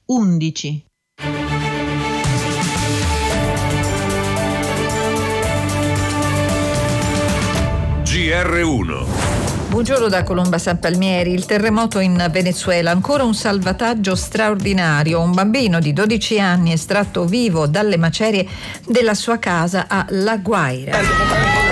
11. GR1. Buongiorno da Colomba San Palmieri. Il terremoto in Venezuela, ancora un salvataggio straordinario. Un bambino di 12 anni estratto vivo dalle macerie della sua casa a La Guaira.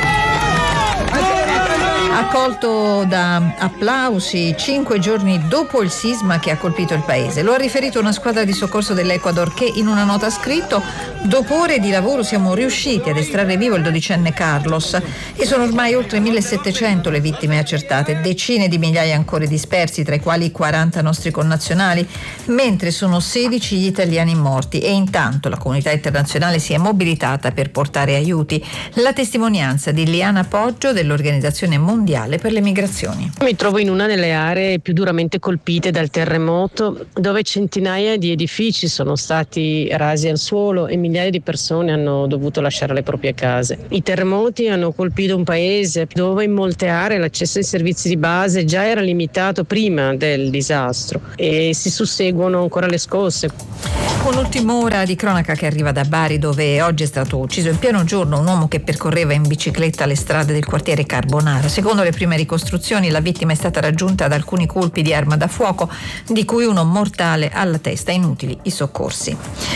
Accolto da applausi 5 giorni dopo il sisma che ha colpito il paese. Lo ha riferito una squadra di soccorso dell'Ecuador che in una nota ha scritto: dopo ore di lavoro siamo riusciti ad estrarre vivo il 12enne Carlos e sono ormai oltre 1700 le vittime accertate, decine di migliaia ancora dispersi, tra i quali 40 nostri connazionali, mentre sono 16 gli italiani morti e intanto la comunità internazionale si è mobilitata per portare aiuti. La testimonianza di Liana Poggio dell'Organizzazione Mondiale per le Migrazioni. Mi trovo in una delle aree più duramente colpite dal terremoto, dove centinaia di edifici sono stati rasi al suolo e migliaia di persone hanno dovuto lasciare le proprie case. I terremoti hanno colpito un paese dove in molte aree l'accesso ai servizi di base già era limitato prima del disastro e si susseguono ancora le scosse. Un'ultima ora di cronaca che arriva da Bari, dove oggi è stato ucciso in pieno giorno un uomo che percorreva in bicicletta le strade del quartiere Carbonara. Secondo le prime ricostruzioni, la vittima è stata raggiunta da alcuni colpi di arma da fuoco, di cui uno mortale alla testa. Inutili i soccorsi.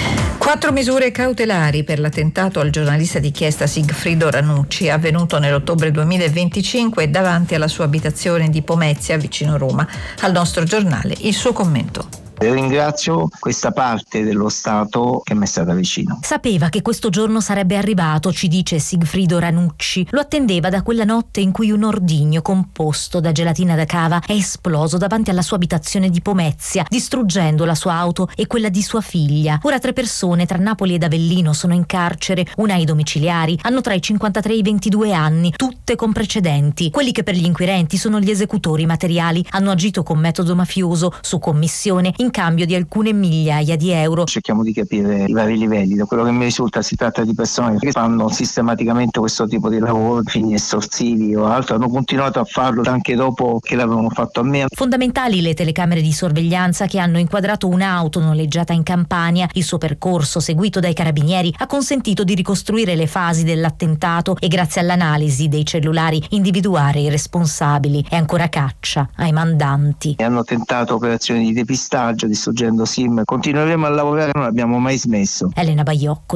4 misure cautelari per l'attentato al giornalista d'inchiesta Sigfrido Ranucci, avvenuto nell'ottobre 2025 davanti alla sua abitazione di Pomezia, vicino Roma. Al nostro giornale il suo commento. Ringrazio questa parte dello Stato che mi è stata vicino. Sapeva che questo giorno sarebbe arrivato, ci dice Sigfrido Ranucci. Lo attendeva da quella notte in cui un ordigno composto da gelatina da cava è esploso davanti alla sua abitazione di Pomezia, distruggendo la sua auto e quella di sua figlia. Ora 3 persone tra Napoli ed Avellino sono in carcere, una ai domiciliari, hanno tra i 53 e i 22 anni, tutte con precedenti. Quelli che per gli inquirenti sono gli esecutori materiali, hanno agito con metodo mafioso, su commissione, in cambio di alcune migliaia di euro. Cerchiamo di capire i vari livelli. Da quello che mi risulta si tratta di persone che fanno sistematicamente questo tipo di lavoro, fini estorsivi o altro, hanno continuato a farlo anche dopo che l'avevano fatto a me. Fondamentali le telecamere di sorveglianza che hanno inquadrato un'auto noleggiata in Campania. Il suo percorso, seguito dai carabinieri, ha consentito di ricostruire le fasi dell'attentato e grazie all'analisi dei cellulari individuare i responsabili. È ancora caccia ai mandanti. Hanno tentato operazioni di depistaggio distruggendo SIM. Continueremo a lavorare, non abbiamo mai smesso. Elena Baiocco,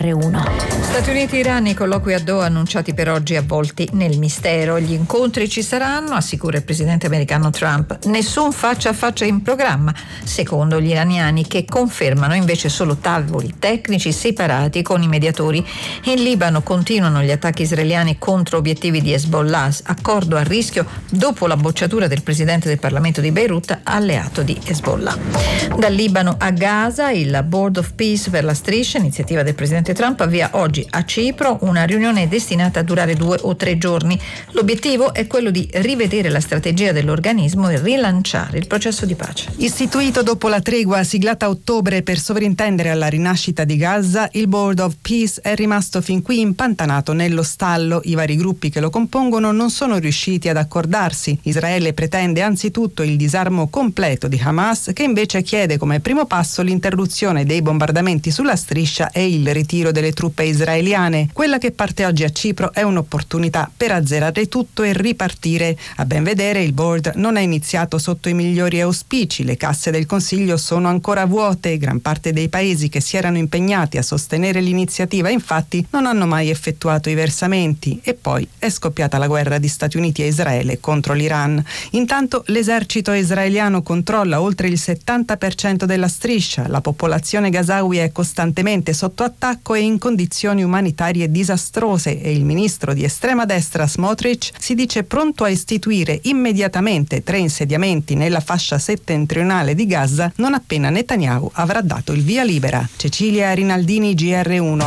GR1. Stati Uniti e Iran, i colloqui a Doha annunciati per oggi avvolti nel mistero. Gli incontri ci saranno, assicura il presidente americano Trump. Nessun faccia a faccia in programma, secondo gli iraniani, che confermano invece solo tavoli tecnici separati con i mediatori. In Libano continuano gli attacchi israeliani contro obiettivi di Hezbollah, accordo a rischio dopo la bocciatura del presidente del Parlamento di Beirut, alleato di Hezbollah. Dal Libano a Gaza, il Board of Peace per la striscia, iniziativa del presidente Trump, avvia oggi a Cipro una riunione destinata a durare 2 o 3 giorni. L'obiettivo è quello di rivedere la strategia dell'organismo e rilanciare il processo di pace. Istituito dopo la tregua siglata a ottobre per sovrintendere alla rinascita di Gaza, il Board of Peace è rimasto fin qui impantanato nello stallo. I vari gruppi che lo compongono non sono riusciti ad accordarsi. Israele pretende anzitutto il disarmo completo di Hamas, che invece chiede come primo passo l'interruzione dei bombardamenti sulla striscia e il ritiro delle truppe israeliane. Quella che parte oggi a Cipro è un'opportunità per azzerare tutto e ripartire. A ben vedere, il board non è iniziato sotto i migliori auspici. Le casse del Consiglio sono ancora vuote. Gran parte dei paesi che si erano impegnati a sostenere l'iniziativa, infatti, non hanno mai effettuato i versamenti. E poi è scoppiata la guerra di Stati Uniti e Israele contro l'Iran. Intanto l'esercito israeliano controlla oltre il 70% della striscia. La popolazione gazawi è costantemente sotto attacco e in condizioni umanitarie disastrose e il ministro di estrema destra Smotrich si dice pronto a istituire immediatamente 3 insediamenti nella fascia settentrionale di Gaza non appena Netanyahu avrà dato il via libera. Cecilia Rinaldini, GR1.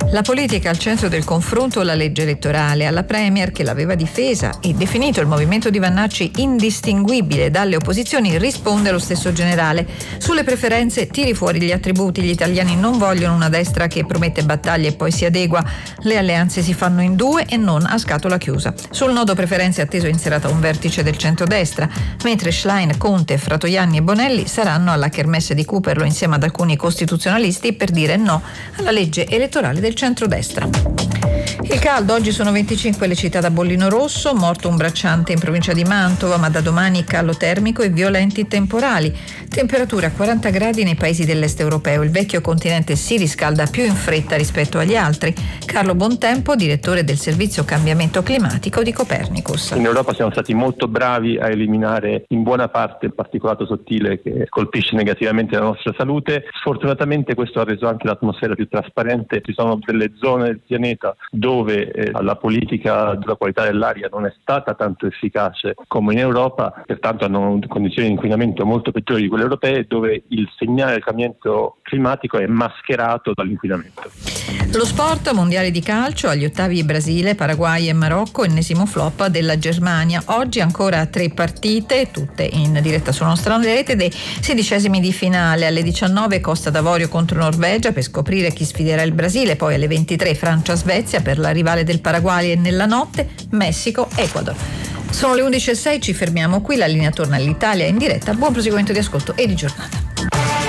La politica al centro del confronto, la legge elettorale. Alla Premier, che l'aveva difesa e definito il movimento di Vannacci indistinguibile dalle opposizioni, risponde lo stesso generale. Sulle preferenze tiri fuori gli attributi. Gli italiani non vogliono una destra che promette battaglie e poi si adegua. Le alleanze si fanno in due e non a scatola chiusa. Sul nodo preferenze è atteso in serata un vertice del centrodestra, mentre Schlein, Conte, Fratoianni e Bonelli saranno alla kermesse di Cooperlo insieme ad alcuni costituzionalisti per dire no alla legge elettorale del centrodestra. Il caldo, oggi sono 25 le città da bollino rosso, morto un bracciante in provincia di Mantova, ma da domani calo termico e violenti temporali. Temperature a 40 gradi nei paesi dell'est europeo. Il vecchio continente si riscalda più in fretta rispetto agli altri. Carlo Bontempo, direttore del servizio cambiamento climatico di Copernicus. In Europa siamo stati molto bravi a eliminare in buona parte il particolato sottile che colpisce negativamente la nostra salute. Sfortunatamente questo ha reso anche l'atmosfera più trasparente. Ci sono delle zone del pianeta dove la politica della qualità dell'aria non è stata tanto efficace come in Europa, pertanto hanno condizioni di inquinamento molto peggiori di quelle europee, dove il segnale del cambiamento climatico è mascherato dall'inquinamento. Lo sport, mondiali di calcio, agli ottavi Brasile, Paraguay e Marocco, ennesimo flop della Germania. Oggi ancora 3 partite, tutte in diretta sulla nostra rete, dei 16esimi di finale. Alle 19 Costa d'Avorio contro Norvegia per scoprire chi sfiderà il Brasile, poi alle 23 Francia-Svezia per la rivale del Paraguay e nella notte Messico-Ecuador. Sono le 11:06, ci fermiamo qui, la linea torna all'Italia in diretta. Buon proseguimento di ascolto e di giornata.